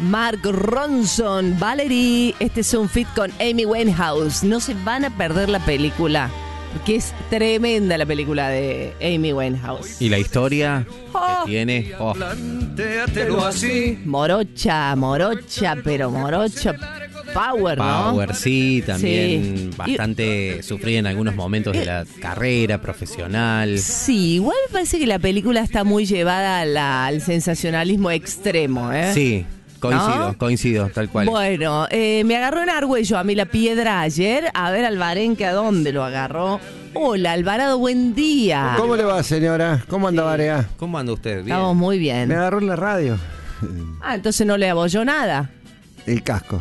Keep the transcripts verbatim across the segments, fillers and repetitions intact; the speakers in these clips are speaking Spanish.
Mark Ronson, Valerie. Este es un feat con Amy Winehouse. No se van a perder la película, que es tremenda la película de Amy Winehouse. Y la historia Oh. que tiene. Oh. Morocha, morocha, pero morocha power, ¿no? Power, sí, también Sí. bastante sufrida en algunos momentos de la carrera profesional. Sí, igual me parece que la película está muy llevada a la- al sensacionalismo extremo, ¿eh? Sí, coincido, ¿No? coincido, tal cual. Bueno, eh, me agarró en Argüello a mí la piedra ayer. A ver, Alvarenque, ¿a dónde lo agarró? Hola, Alvarado, buen día. ¿Cómo le va, señora? ¿Cómo anda, Varea? ¿Cómo anda usted? Bien. Estamos muy bien. Me agarró en la radio. Ah, entonces no le abolló nada. El casco.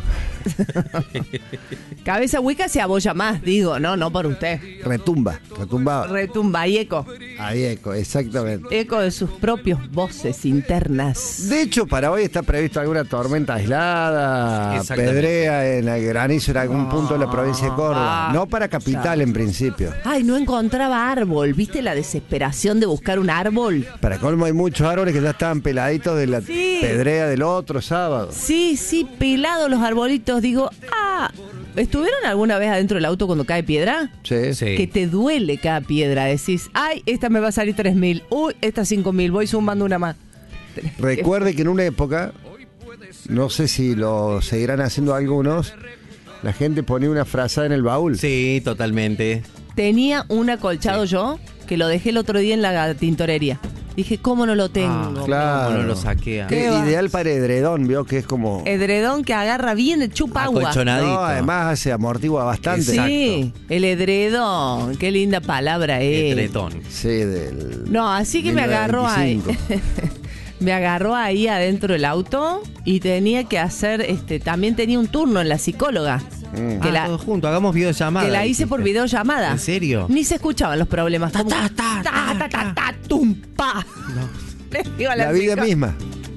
Cabeza hueca se abolla más, digo, no, no por usted. Retumba, retumbaba. Retumba y eco. Ahí, eco, exactamente. Eco de sus propios voces internas. De hecho, para hoy está previsto alguna tormenta aislada, Exactamente. pedrea en el granizo en algún punto de la provincia de Córdoba. Ah, No para capital en principio. Ay, no encontraba árbol. ¿Viste la desesperación de buscar un árbol? Para colmo hay muchos árboles que ya estaban peladitos de la Sí. pedrea del otro sábado. Sí, sí, pelados los arbolitos. Digo, ah, ¿estuvieron alguna vez adentro del auto cuando cae piedra? Sí. Sí. Que te duele cada piedra. Decís, ay, esta me va a salir tres mil. Uy, esta cinco mil. Voy sumando una más. Recuerde que en una época, no sé si lo seguirán haciendo algunos, la gente ponía una frazada en el baúl. Sí, totalmente. Tenía un acolchado Sí. yo que lo dejé el otro día en la tintorería. Dije, ¿cómo no lo tengo? Ah, Claro. ¿Cómo no lo saquea? Que ¿Qué va? ideal para edredón, vio que es como... Edredón que agarra bien el chupa agua. Acolchonadito. No, además hace amortigua bastante. Sí, el edredón. Qué linda palabra es. Edredón. Sí, del... No, así que me agarró ahí. mil novecientos veinticinco. Me agarró ahí adentro del auto y tenía que hacer, este, también tenía un turno en la psicóloga. Mm. Que Ah, la- todos juntos, hagamos videollamada. Que la hice por dijiste. videollamada. ¿En serio? Ni se escuchaban los problemas. Ta, Como- ta, ta, ta, ta, ta, ta, tum, pa. Le digo a La vida psico- misma.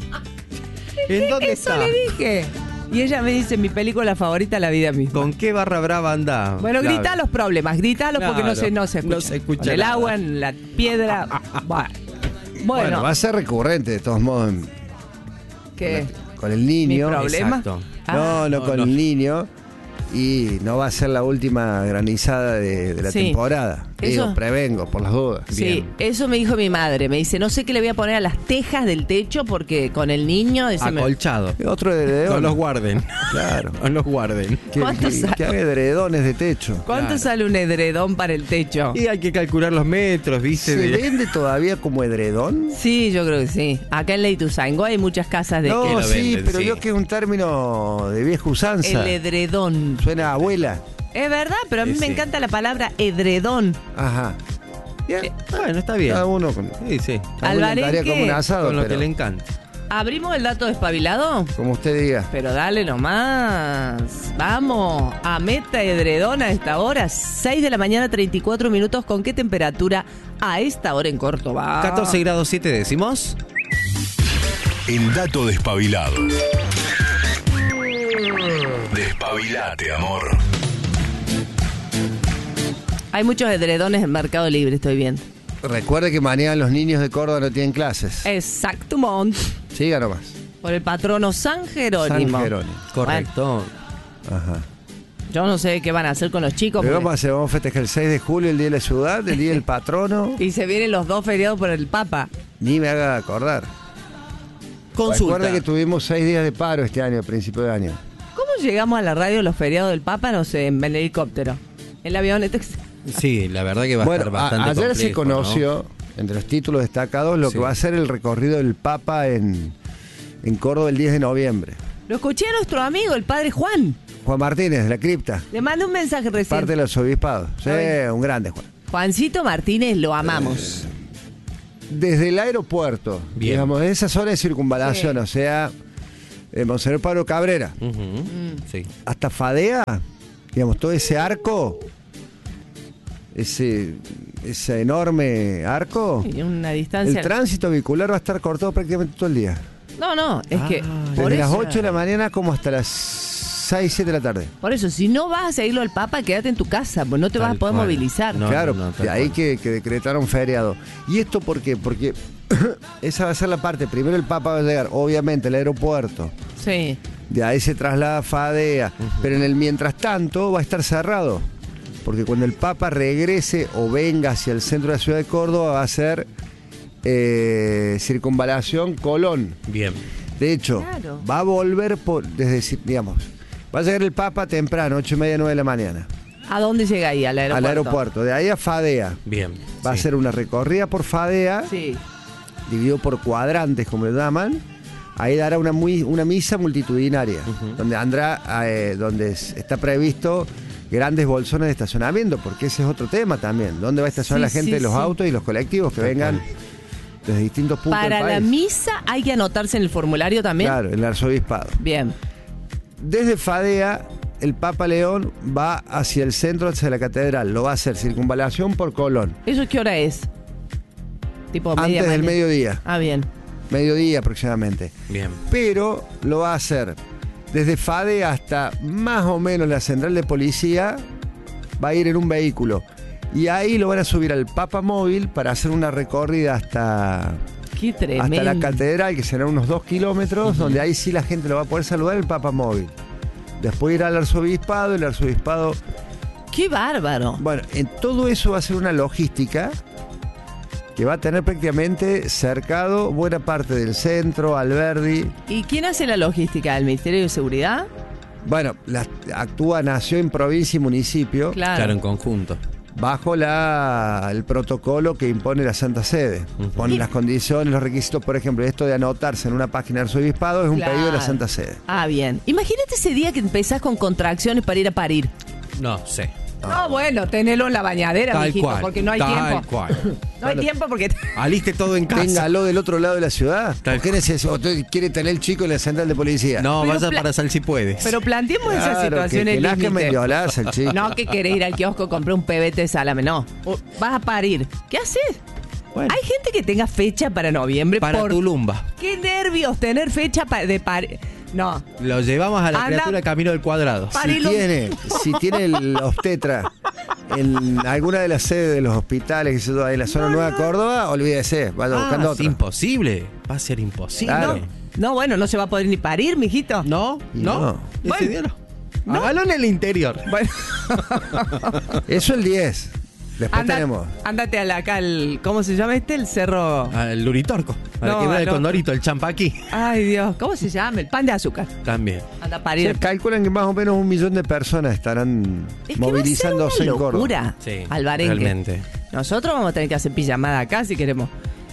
¿En dónde Eso está? le dije. Y ella me dice, mi película favorita, La vida misma. ¿Con qué barra brava anda? Bueno, Claro. grita los problemas, gritalos porque no Claro, se, no se escucha. no se escucha En el nada. agua, en la piedra. Bueno, Bueno, bueno, va a ser recurrente de todos modos en- ¿qué? con el niño. ¿Mi problema? Exacto. Ah, No, no, no, con no. el niño. Y no va a ser la última granizada de, de la Sí. temporada. Eso- Digo, prevengo, por las dudas. Sí, Bien. eso me dijo mi madre. Me dice, no sé qué le voy a poner a las tejas del techo porque con el niño... ese me- Acolchado. Otro edredón. No los guarden. Claro. No los guarden. Que, ¿Cuánto que- sale? que haga edredones de techo. ¿Cuánto Claro. sale un edredón para el techo? Y hay que calcular los metros, ¿viste? ¿Se De- vende todavía como edredón? Sí, yo creo que sí. Acá en Leituzaingó hay muchas casas de No, que lo sí, venden, pero sí. yo que es un término de vieja usanza. el edredón. Suena a abuela. Es verdad, pero a mí Sí, me sí. encanta la palabra edredón. Ajá. Bien. Eh, Bueno, está bien. Cada uno con... Sí, sí. cada uno Alvarenque, intentaría como un asado, Con lo pero que le encanta. ¿Abrimos el dato despabilado? como usted diga. Pero dale nomás. Vamos a Meta Edredón a esta hora. seis de la mañana, treinta y cuatro minutos. ¿Con qué temperatura a esta hora en Córdoba? catorce grados siete décimos. El dato despabilado. Despabilate, amor. Hay muchos edredones en Mercado Libre, estoy viendo. Recuerde que mañana los niños de Córdoba no tienen clases. Exacto, Mont. Siga nomás. Por el patrono San Jerónimo. San Jerónimo. Correcto. Ajá. Yo no sé qué van a hacer con los chicos. Pero porque- vamos a hacer, vamos a festejar el seis de julio, el Día de la Ciudad, el Día del Patrono. Y se vienen los dos feriados por el Papa. Ni me haga acordar. Consulta. Recuerda que tuvimos seis días de paro este año, a principio de año. ¿Cómo llegamos a la radio los feriados del Papa? No sé, en helicóptero. En la avioneta. Sí, la verdad que va a Bueno, estar a- bastante ayer se complejo, ¿no? conoció, entre los títulos destacados, lo Sí. que va a ser el recorrido del Papa en, en Córdoba el diez de noviembre. Lo escuché a nuestro amigo, el padre Juan. Juan Martínez, de la cripta, Le mandé un mensaje recién. parte del arzobispado. Sí, Ay. un grande, Juan. Juancito Martínez, lo amamos. Desde el aeropuerto, Bien. digamos, de esa zona de circunvalación, Sí. o sea, de Monseñor Pablo Cabrera, Ujú. Mm. Sí. hasta Fadea, digamos, todo ese arco, ese, ese enorme arco, Y una el distancia. tránsito vehicular va a estar cortado prácticamente todo el día. No, no, es que. Ah, Por Desde las eso, ocho de la mañana como hasta las seis, siete de la tarde. por eso, si no vas a seguirlo al Papa, quédate en tu casa, pues no te vas a Tal poder cual. movilizar. No, claro, no, no, tal de ahí cual. que, que decretaron feriado. ¿Y esto por qué? Porque esa va a ser la parte. Primero el Papa va a llegar, obviamente, al aeropuerto. Sí. De ahí se traslada a Fadea. Uh-huh. Pero en el mientras tanto va a estar cerrado. Porque cuando el Papa regrese o venga hacia el centro de la ciudad de Córdoba va a ser eh, circunvalación Colón. Bien. De hecho, claro. va a volver por, desde, digamos, va a llegar el Papa temprano, ocho y media, nueve de la mañana. ¿A dónde llega ahí? Al aeropuerto. Al aeropuerto. De ahí a Fadea. Bien. Va sí. a ser una recorrida por Fadea. Sí. Dividido por cuadrantes, como le llaman. Ahí dará una, muy, una misa multitudinaria. Uh-huh. Donde andrá, eh, donde está previsto grandes bolsones de estacionamiento, porque ese es otro tema también. ¿Dónde va a estacionar sí, la gente, sí, los sí. autos y los colectivos que vengan desde distintos puntos Para del país? La misa hay que anotarse en el formulario también. Claro, en el arzobispado. Bien. Desde Fadea, el Papa León va hacia el centro, hacia la catedral. Lo va a hacer circunvalación por Colón. ¿Eso qué hora es? Tipo media Antes del mañana. mediodía. Ah, bien. Mediodía aproximadamente. Bien. Pero lo va a hacer desde Fadea hasta más o menos la central de policía. Va a ir en un vehículo. Y ahí lo van a subir al Papa Móvil para hacer una recorrida hasta, Qué tremendo. hasta la catedral, que serán unos dos kilómetros, uh-huh. donde ahí sí la gente lo va a poder saludar el Papa Móvil. Después ir al arzobispado, el arzobispado... ¡Qué bárbaro! Bueno, en todo eso va a ser una logística que va a tener prácticamente cercado buena parte del centro, Alberdi. ¿Y quién hace la logística? ¿El Ministerio de Seguridad? Bueno, la, actúa Nación, provincia y municipio. Claro, claro en conjunto. Bajo la, el protocolo que impone la Santa Sede. Uh-huh. Ponen las condiciones, los requisitos, por ejemplo, esto de anotarse en una página del arzobispado es un claro. pedido de la Santa Sede. Ah, bien. Imagínate ese día que empezás con contracciones para ir a parir. No sé. No, bueno, tenelo en la bañadera, tal mijito, cual, porque no hay tal tiempo. Cual. No claro. hay tiempo porque... Aliste todo en casa. Téngalo del otro lado de la ciudad. Tal ¿Por qué necesita? ¿Usted quiere tener el chico en la central de policía? No, pero vaya pla- para Sal si puedes. Pero planteemos claro, esa situación que, en que nazca límite. Mendiolaza el chico. No que querés ir al kiosco, comprar un pebete de salame, no. O vas a parir. ¿Qué haces? Bueno. Hay gente que tenga fecha para noviembre. Para por... Tulumba. Qué nervios tener fecha pa- de parir. No. Lo llevamos a la Anda, criatura camino del cuadrado. Si tiene, si tiene el obstetra en alguna de las sedes de los hospitales que se da en la zona no, Nueva no. Córdoba, olvídese, vaya ah, buscando es otro. imposible. Va a ser imposible. Claro. No, no, bueno, no se va a poder ni parir, mijito. No, no. No. Ese Bueno. día no. No. Hágalo en el interior. Bueno. Eso el diez. Después Anda- tenemos. Ándate a la, acá al... ¿Cómo se llama este? El cerro... Ah, el Luritorco. A la No, quebrada del no. Condorito, el Champaquí. Ay, Dios. ¿Cómo se llama? El pan de azúcar. También. Anda a Se parir. calculan que más o menos un millón de personas estarán Es que movilizándose va a ser en una Córdoba. locura, Sí, Alvarengue. realmente. Nosotros vamos a tener que hacer pijamada acá si queremos.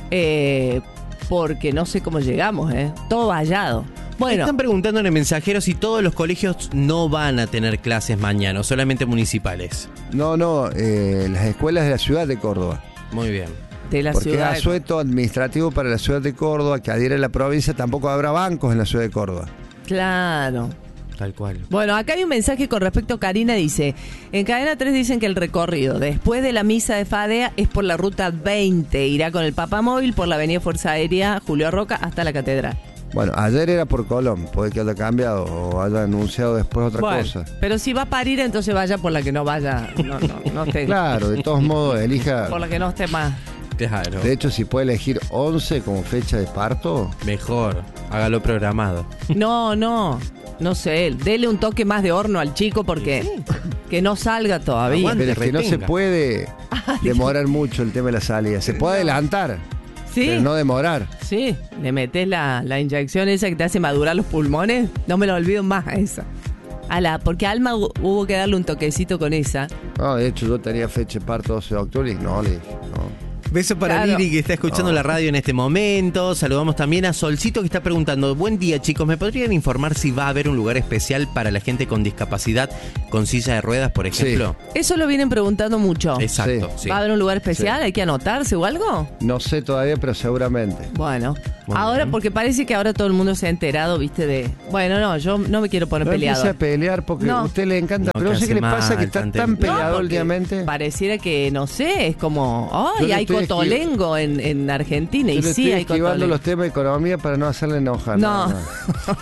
Eh, porque no sé cómo llegamos, ¿eh? Todo vallado. Bueno, Están preguntando en el mensajero si todos los colegios no van a tener clases mañana, o solamente municipales. No, no, eh, las escuelas de la ciudad de Córdoba. Muy bien. de la Porque ciudad. es asueto administrativo para la ciudad de Córdoba, que adhiere a la provincia, tampoco habrá bancos en la ciudad de Córdoba. Claro. Tal cual. Bueno, acá hay un mensaje con respecto a Karina, dice, en Cadena tres dicen que el recorrido después de la misa de Fadea es por la ruta veinte, irá con el Papamóvil por la avenida Fuerza Aérea Julio Roca hasta la Catedral. Bueno, ayer era por Colón, puede que haya cambiado o haya anunciado después otra Bueno, cosa. pero si va a parir, entonces vaya por la que no vaya, no, no, no esté, Claro, de todos modos, elija. por la que no esté más. Claro. De hecho, si puede elegir once como fecha de parto, Mejor. Hágalo programado. No, no, no sé, dele un toque más de horno al chico porque que no salga todavía. Aguante. pero es que no se retenga. puede demorar mucho el tema de la salida. Se puede adelantar, Sí, pero no demorar. sí, le metes la, la inyección esa que te hace madurar los pulmones, no me lo olvido más a esa. A la, porque a Alma hu- hubo que darle un toquecito con esa. No, de hecho, yo tenía fecha de parto doce de octubre y no, le dije, no. Beso para Claro. Lili, que está escuchando No. la radio en este momento. Saludamos también a Solcito, que está preguntando: buen día, chicos, ¿me podrían informar si va a haber un lugar especial para la gente con discapacidad, con silla de ruedas, por ejemplo? Eso lo vienen preguntando mucho. Exacto, sí. ¿Va a haber un lugar especial? ¿Hay que anotarse o algo? No sé todavía, pero seguramente. Bueno, Muy ahora bien. porque parece que ahora todo el mundo se ha enterado, viste, de... Bueno, no, yo no me quiero poner No empiece peleado. a pelear porque No. a usted le encanta. No, pero no que sé qué le hace pasa, mal, que está tan tan temprano. peleado porque últimamente. pareciera que, no sé, es como... Yo ¡Ay, le hay estoy cotolengo en, en Argentina! Yo Y le sí, estoy hay esquivando cotolengo. los temas de economía para no hacerle enojar. No. nada más.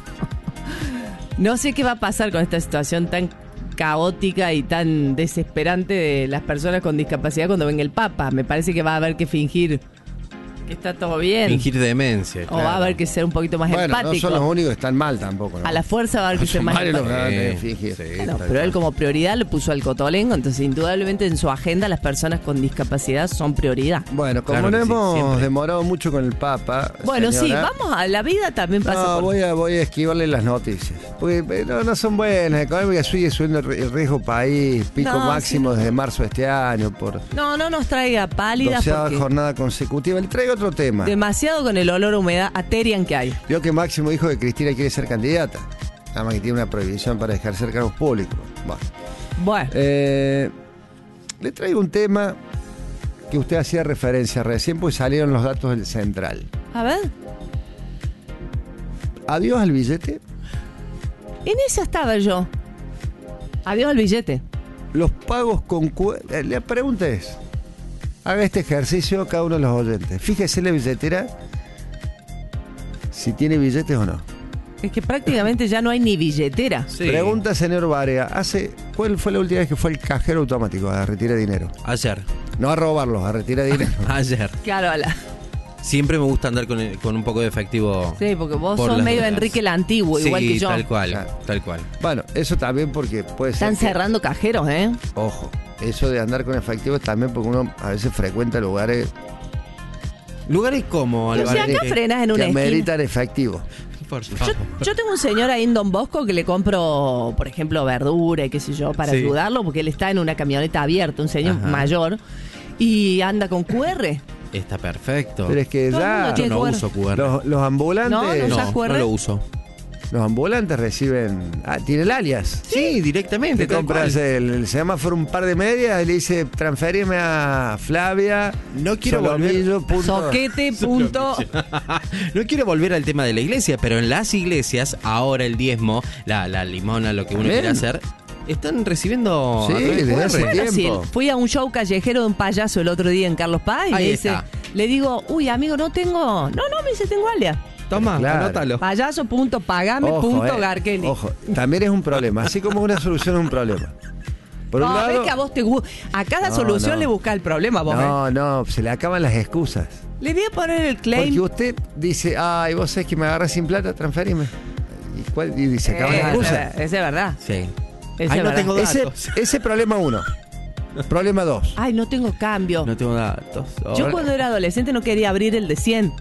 No sé qué va a pasar con esta situación tan caótica y tan desesperante de las personas con discapacidad cuando venga el Papa. Me parece que va a haber que fingir Está todo bien. Fingir demencia. O va a haber que ser un poquito más Bueno, empático. no son los únicos que están mal tampoco, ¿no? A la fuerza va a haber que ser más Mal los empático. que van a Sí, fingir. sí, No, tal pero él cual. como prioridad le puso al cotolengo, entonces indudablemente en su agenda las personas con discapacidad son prioridad. Bueno, como Claro no que sí, hemos siempre. demorado mucho con el Papa. Bueno, señora, sí, vamos a la vida también pasa No, por... voy a, voy a esquivarle las noticias. Porque eh, no, no son buenas. Económica sigue subiendo el ri- el riesgo país, pico No, máximo sí. desde marzo de este año, por No, no nos traiga pálidas doceava porque jornada consecutiva. Le traigo otro tema. demasiado con el olor a humedad a Terian que hay. Vio que Máximo dijo que Cristina quiere ser candidata. Nada más que tiene una prohibición para ejercer cargos públicos. Bueno. Bueno, Eh, le traigo un tema que usted hacía referencia recién, pues salieron los datos del Central. a ver, Adiós al billete. en esa estaba yo. Adiós al billete. Los pagos con... cu- eh, La pregunta es, haga este ejercicio cada uno de los oyentes. Fíjese en la billetera si tiene billetes o no. Es que prácticamente ya no hay ni billetera. Sí. Pregunta, señor Barea, hace, ¿cuál fue la última vez que fue al cajero automático a retirar dinero? Ayer. No a robarlos, a retirar dinero. Ayer. Claro, a la- Siempre me gusta andar con, el- con un poco de efectivo. sí, porque vos Por sos las medio dudas. Enrique el Antiguo, Sí, igual que yo. tal cual, Claro. tal cual. Bueno, eso también porque puede ser Están que- cerrando cajeros, ¿eh? Ojo, eso de andar con efectivo es también porque uno a veces frecuenta lugares ¿Lugares como, Pero si Álvaro? acá Que- frenas en que una esquina. ameritan efectivo. Por Yo, favor. yo tengo un señor ahí en Don Bosco que le compro, por ejemplo, verdura y qué sé yo, para Sí. ayudarlo, porque él está en una camioneta abierta, un señor Ajá. mayor, y anda con Q R. Está perfecto. Pero es que Todo el mundo ya Yo tiene no Q R. uso Q R. los, los ambulantes, No, no no, usas Q R. no lo uso. los ambulantes reciben, ah, tiene el alias. Sí, directamente. Te tal compras cual. el, el semáforo un par de medias y le dice transferirme a Flavia. No quiero Solomillo, punto. Soquete, punto. No quiero volver al tema de la iglesia, pero en las iglesias, ahora el diezmo, la, la limona, lo que uno Amén. quiere hacer, están recibiendo. Sí, a través de desde Q R. hace Bueno, sí, tiempo. fui a un show callejero de un payaso el otro día en Carlos Paz y Ahí me dice, está. le digo, uy, amigo, no tengo. No, no, me dice, tengo alias. Toma, Claro. anótalo. Payaso, punto, pagame, Ojo, punto, eh, Garkelly. Ojo, también es un problema. Así como una solución es un problema. Por un No, lado, ves que a vos te gusta. A cada No, solución no. le busca el problema, vos. ¿eh? no, no, se le acaban las excusas. Le voy a poner el claim. Porque usted dice, ay, vos sabés que me agarras sin plata, transferime. ¿Y, cuál? Y se acaban Eh, las excusas. Ese es verdad. Sí. Ese Ahí es no verdad. tengo Ese, datos. ese problema uno. Problema dos. Ay, no tengo cambio. No tengo datos. Yo Ahora- cuando era adolescente no quería abrir el de cien.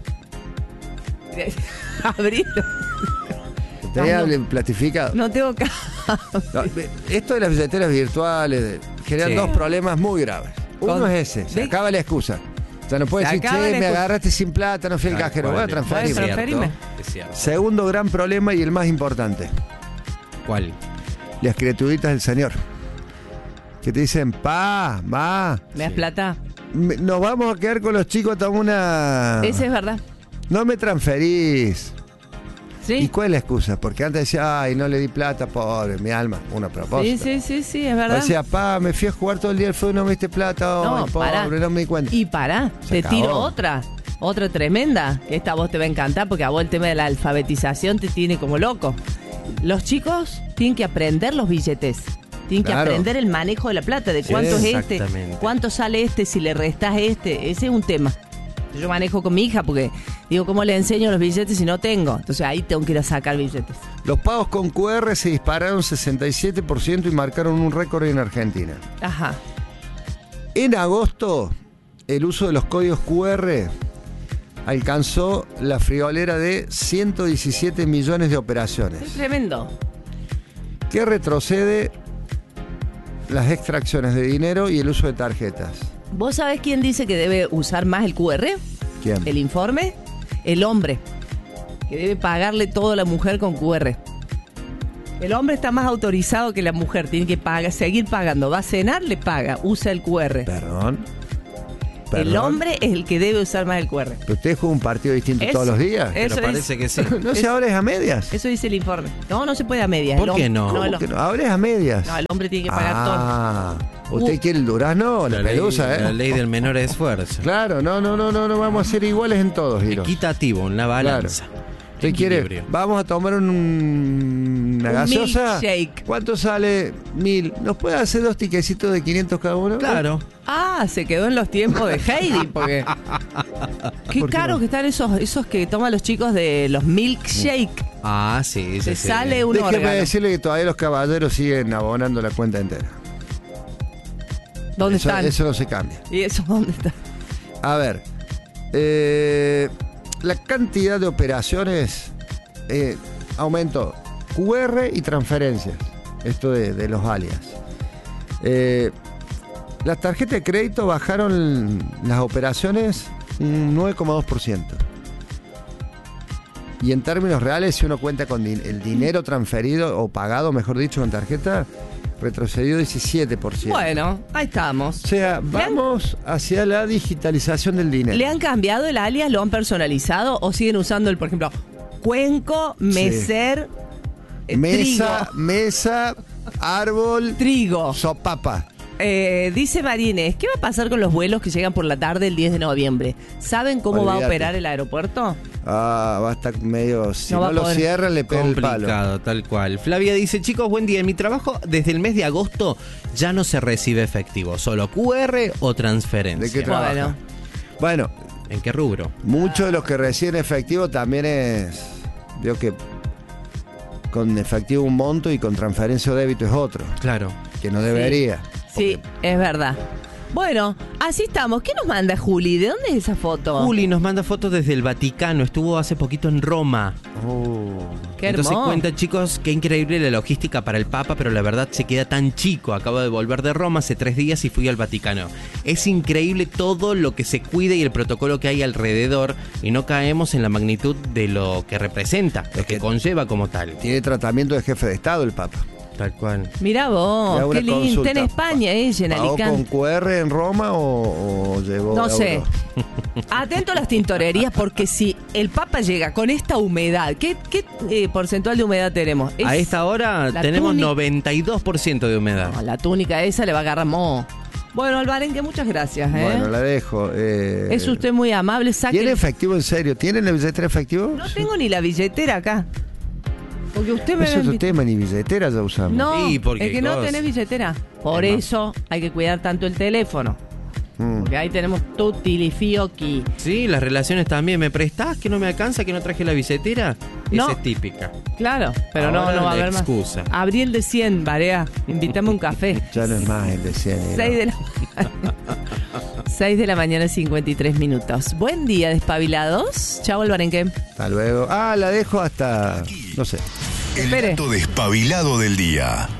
Abrirlo. Usted Ay, no. hable platificado. No tengo cambio. No, esto de las billeteras virtuales de- generan Sí. dos problemas muy graves. Uno Con- es ese, se ¿Ve? acaba la excusa. O sea, no puede Se decir, acaba che, la me excusa. agarraste sin plata, no fui al Tal cajero. cual, Voy a es transferirme. Bueno, transferime. Es cierto. Segundo gran problema y el más importante, ¿Cuál? las criaturitas del Señor. Que te dicen, pa, ma, ¿Me das plata? me- nos vamos a quedar con los chicos hasta una... Ese es verdad. No me transferís. ¿Y Sí. cuál es la excusa? Porque antes decía, ay, no le di plata, pobre, mi alma, una Sí, propósito. sí, sí, sí, es O verdad. decía, pa, me fui a jugar todo el día al fútbol, no me diste plata, No, ay, pobre, pará. no me di cuenta. Y pará, Se te acabó. tiro otra. Otra tremenda. Que esta a vos te va a encantar porque a vos el tema de la alfabetización te tiene como loco. Los chicos tienen que aprender los billetes. Tienen que Claro. aprender el manejo de la plata, de Sí, cuánto es este, exactamente. cuánto sale este, si le restás este. Ese es un tema. Yo manejo con mi hija porque digo, ¿cómo le enseño los billetes si no tengo? Entonces ahí tengo que ir a sacar billetes. Los pagos con Q R se dispararon sesenta y siete por ciento y marcaron un récord en Argentina. Ajá. En agosto, el uso de los códigos Q R alcanzó la friolera de ciento diecisiete millones de operaciones, Es tremendo. que retrocede las extracciones de dinero y el uso de tarjetas. ¿Vos sabés quién dice que debe usar más el Q R? ¿Quién? El informe, el hombre, que debe pagarle todo a la mujer con Q R. El hombre está más autorizado que la mujer, tiene que pagar, seguir pagando. Va a cenar, le paga, usa el Q R. Perdón. El Perdón. hombre es el que debe usar más el Q R. ¿Pero usted juega un partido distinto Es- todos los días? Eso Pero es- parece que sí. No, si ahora es a medias. Eso dice el informe. No, no se puede a medias. ¿Por El qué hom- no? No, el, ¿Por qué no? Ahora es a medias. no, el hombre tiene que pagar ah, ¿usted Uh. quiere el durazno o la, La ley, pelusa, eh? la ley del menor esfuerzo. Claro, no, no, no, no, no vamos a ser iguales en todos, Giro. Equitativo, una balanza. ¿Usted quiere? Equilibrio. Vamos a tomar un una Un gaseosa. milkshake. ¿Cuánto sale? Mil. ¿Nos puede hacer dos tiquecitos de quinientos cada uno? Claro. Ah, se quedó en los tiempos de Heidi, porque. Qué ¿Por qué caro no? que están esos, esos que toman los chicos de los milkshake. Ah, sí, sí. Se sí. sale un Déjeme órgano. decirle que todavía los caballeros siguen abonando la cuenta entera. ¿Dónde Eso, están? eso no se cambia. ¿Y eso dónde está? A ver, eh, la cantidad de operaciones eh, aumentó. Q R y transferencias. Esto de, de los alias. Eh, las tarjetas de crédito bajaron las operaciones un nueve coma dos por ciento. Y en términos reales, si uno cuenta con din- el dinero transferido o pagado, mejor dicho, con tarjeta, retrocedió diecisiete por ciento. Bueno, ahí estamos. O sea, vamos hacia la digitalización del dinero. ¿Le han cambiado el alias? ¿Lo han personalizado? ¿O siguen usando el, por ejemplo, cuenco, meser, eh, Mesa, mesa, árbol, trigo? Trigo. sopapa. Eh, dice Marínez, ¿qué va a pasar con los vuelos que llegan por la tarde el diez de noviembre? ¿Saben cómo va a Olvídate. operar el aeropuerto? Ah, va a estar medio. Si No no, va a lo poder. cierran, le pega el palo. Complicado, tal cual. Flavia dice, chicos, buen día. En mi trabajo, desde el mes de agosto, ya no se recibe efectivo. Solo Q R o transferencia. ¿De qué trabaja? Bueno. Bueno, ¿En qué rubro? muchos de los que reciben efectivo también es. Veo que con efectivo un monto y con transferencia o débito es otro. Claro. Que no debería. Sí, es verdad. Bueno, así estamos. ¿Qué nos manda Juli? ¿De dónde es esa foto? Juli nos manda fotos desde el Vaticano. Estuvo hace poquito en Roma. Oh. Qué Entonces hermoso. cuenta, chicos, qué increíble la logística para el Papa, pero la verdad se queda tan chico. Acabo de volver de Roma hace tres días y fui al Vaticano. Es increíble todo lo que se cuida y el protocolo que hay alrededor y no caemos en la magnitud de lo que representa, lo que que- conlleva como tal. Tiene tratamiento de jefe de Estado el Papa. Tal cual. Mirá Le vos, hago qué una lindo. Está en consulta. España, ella, en ¿Pagó con Alicante. Q R en Roma o, o llevó No sé. euro? Atento a las tintorerías, porque si el Papa llega con esta humedad, ¿qué, qué eh, porcentual de humedad tenemos? Es- A esta hora la tenemos túnica- noventa y dos por ciento de humedad. No, la túnica esa le va a agarrar moho. Bueno, Alvarenque, muchas gracias. ¿eh? Bueno, la dejo. eh, Es usted muy amable. Saque ¿Tiene efectivo en serio? ¿Tienen la billetera efectivo? No tengo ni la billetera acá. Porque usted me Eso es otro tema, ni billetera ya usamos. No, Sí, porque es que no cosa. tenés billetera. Por Es más. eso hay que cuidar tanto el teléfono. Mm. Porque ahí tenemos tutilifioqui. Sí, las relaciones también. ¿Me prestás que no me alcanza, que no traje la billetera? No. Esa es típica. Claro, pero no, Ahora no va a la haber más. excusa. Abril de cien, Barea. Invítame un café. Ya no es más el de cien. ¿no? seis de la seis de la mañana, cincuenta y tres minutos. Buen día, despabilados. Chao, Alvarenque. Hasta luego. Ah, la dejo hasta. No sé. El Espere. dato despabilado del día.